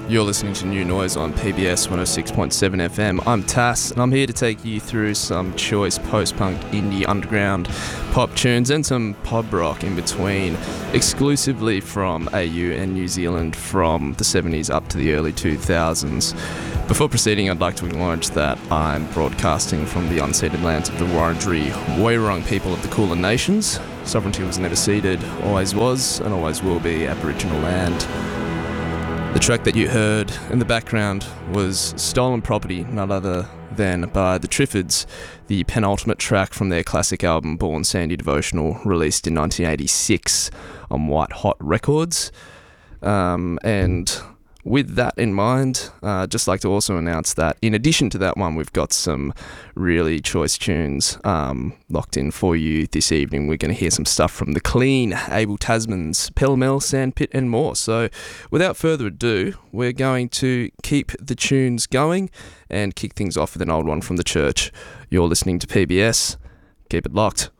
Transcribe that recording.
You're listening to New Noise on PBS 106.7 FM. I'm Tass, and I'm here to take you through some choice post-punk, indie, underground pop tunes and some pub rock in between, exclusively from AU and New Zealand from the 70s up to the early 2000s. Before proceeding, I'd like to acknowledge that I'm broadcasting from the unceded lands of the Wurundjeri Woiwurrung people of the Kulin Nations. Sovereignty was never ceded, always was, and always will be Aboriginal land. The track that you heard in the background was Stolen Property, none other than by the Triffids, the penultimate track from their classic album Born Sandy Devotional, released in 1986 on White Hot Records. And with that in mind, I'd just like to also announce that in addition to that one, we've got some really choice tunes locked in for you this evening. We're going to hear some stuff from The Clean, Abel Tasman's, Pell Mell, Sandpit and more. So without further ado, we're going to keep the tunes going and kick things off with an old one from The Church. You're listening to PBS. Keep it locked.